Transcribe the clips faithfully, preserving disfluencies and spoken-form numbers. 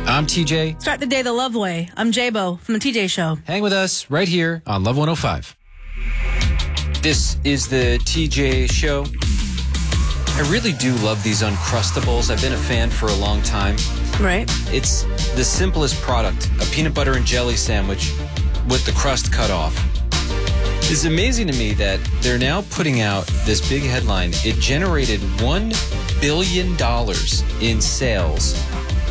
I'm T J. Start the day the love way. I'm J-Bo from the T J Show. Hang with us right here on Love one oh five. This is the T J Show. I really do love these Uncrustables. I've been a fan for a long time. Right. It's the simplest product, a peanut butter and jelly sandwich with the crust cut off. It's amazing to me that they're now putting out this big headline. It generated one billion dollars in sales.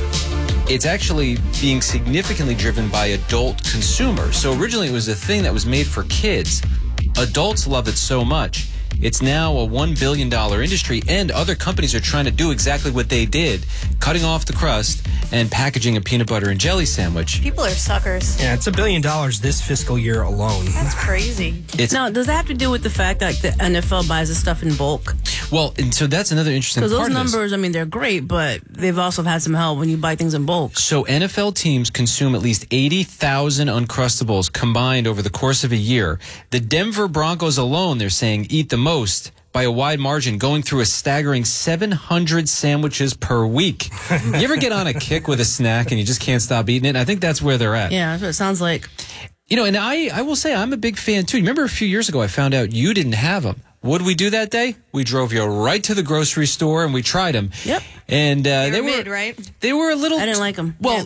It's actually being significantly driven by adult consumers. So originally it was a thing that was made for kids. Adults love it so much. It's now a one billion dollars industry, and other companies are trying to do exactly what they did, cutting off the crust and packaging a peanut butter and jelly sandwich. People are suckers. Yeah, it's a billion dollars this fiscal year alone. That's crazy. It's, now, does that have to do with the fact that the N F L buys the stuff in bulk? well, and so that's another interesting part Because those of this. numbers, I mean, they're great, but they've also had some help when you buy things in bulk. So N F L teams consume at least eighty thousand Uncrustables combined over the course of a year. The Denver Broncos alone, they're saying, eat the most by a wide margin, going through a staggering seven hundred sandwiches per week. You ever get on a kick with a snack and you just can't stop eating it? I think that's where they're at. Yeah, that's what it sounds like. You know, and I, I will say I'm a big fan, too. Remember a few years ago I found out you didn't have them. What did we do that day? We drove you right to the grocery store and we tried them. Yep. And uh, They they were were mid, right? They were a little. I didn't like 'em. Well,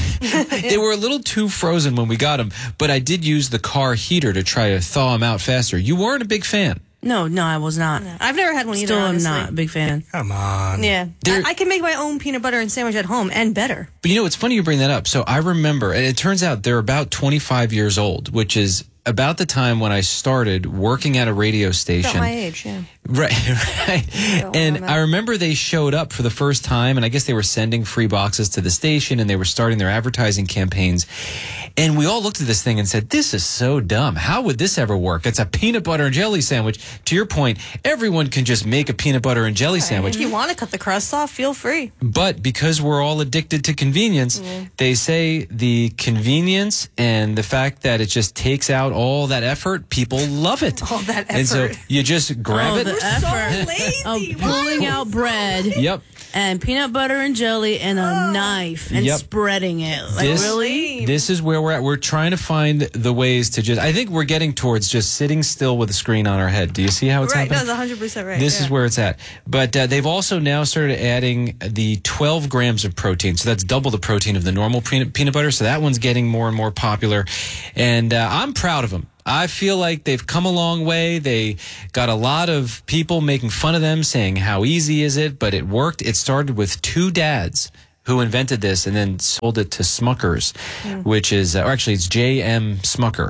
they were a little too frozen when we got them. But I did use the car heater to try to thaw them out faster. You weren't a big fan. No, no, I was not. I've never had one either, Still am honestly. not a big fan. Come on. Yeah. There- I, I can make my own peanut butter and sandwich at home, and better. But you know, it's funny you bring that up. So I remember, and it turns out they're about twenty-five years old, which is about the time when I started working at a radio station. About my age, yeah. Right, right. And I remember they showed up for the first time, and I guess they were sending free boxes to the station, and they were starting their advertising campaigns. And we all looked at this thing and said, this is so dumb. How would this ever work? It's a peanut butter and jelly sandwich. To your point, everyone can just make a peanut butter and jelly sandwich. If you want to cut the crust off, feel free. But because we're all addicted to convenience, Mm. they say the convenience and the fact that it just takes out all that effort, people love it. All that And so effort. you just grab Oh, it. the So effort lazy. of pulling out bread Yep. and peanut butter and jelly and a knife and Yep. spreading it. Like, This- really? This is where we're at. We're trying to find the ways to just, I think we're getting towards just sitting still with a screen on our head. Do you see how it's Right, happening? that's one hundred percent right. This yeah. is where it's at. But uh, they've also now started adding the twelve grams of protein. So that's double the protein of the normal peanut, peanut butter. So that one's getting more and more popular. And uh, I'm proud of them. I feel like they've come a long way. They got a lot of people making fun of them, saying how easy is it, but it worked. It started with two dads who invented this and then sold it to Smuckers, mm. which is, or actually it's J M Smucker.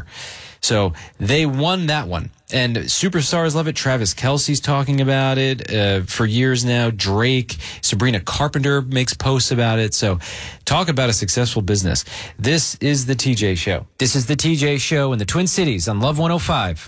So they won that one. And superstars love it. Travis Kelce's talking about it uh, for years now. Drake, Sabrina Carpenter makes posts about it. So talk about a successful business. This is the T J Show. This is the T J Show in the Twin Cities on Love one oh five.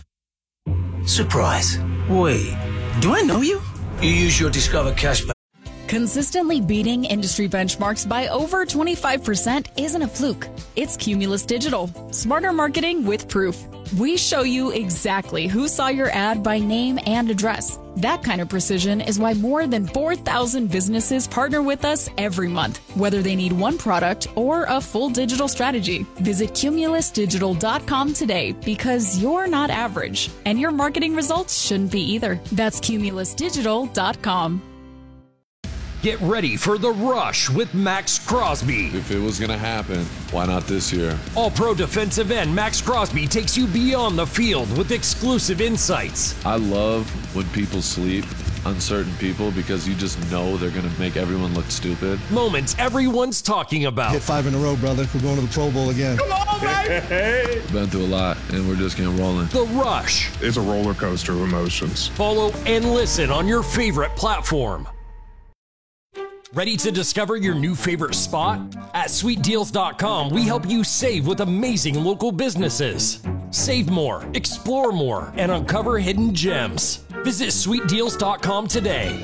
Surprise. Wait, do I know you? You use your Discover Cashback. Consistently beating industry benchmarks by over twenty-five percent isn't a fluke. It's Cumulus Digital. Smarter marketing with proof. We show you exactly who saw your ad by name and address. That kind of precision is why more than four thousand businesses partner with us every month, whether they need one product or a full digital strategy. Visit cumulus digital dot com today because you're not average, and your marketing results shouldn't be either. That's cumulus digital dot com. Get ready for The Rush with Max Crosby. If it was going to happen, why not this year? All-pro defensive end Max Crosby takes you beyond the field with exclusive insights. I love when people sleep, uncertain people, because you just know they're going to make everyone look stupid. Moments everyone's talking about. Hit five in a row, brother. We're going to the Pro Bowl again. Come on, baby! Been through a lot, and we're just getting rolling. The Rush. It's a roller coaster of emotions. Follow and listen on your favorite platform. Ready to discover your new favorite spot? At sweet deals dot com, we help you save with amazing local businesses. Save more, explore more, and uncover hidden gems. Visit sweet deals dot com today.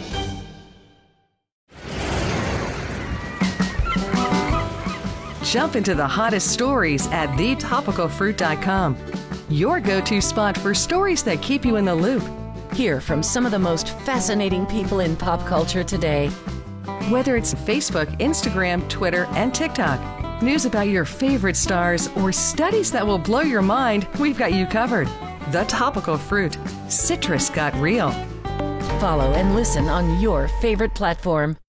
Jump into the hottest stories at the topical fruit dot com. Your go-to spot for stories that keep you in the loop. Hear from some of the most fascinating people in pop culture today. Whether it's Facebook, Instagram, Twitter, and TikTok, news about your favorite stars, or studies that will blow your mind, we've got you covered. The Topical Fruit. Citrus got real. Follow and listen on your favorite platform.